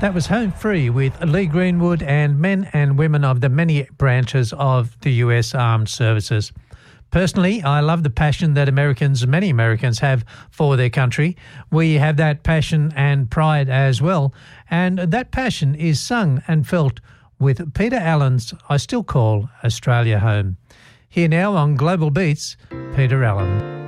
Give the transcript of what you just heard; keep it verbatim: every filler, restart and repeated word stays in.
That was Home Free with Lee Greenwood and men and women of the many branches of the U S Armed Services. Personally, I love the passion that Americans, many Americans, have for their country. We have that passion and pride as well, and that passion is sung and felt with Peter Allen's I Still Call Australia Home. Here now on Global Beats, Peter Allen.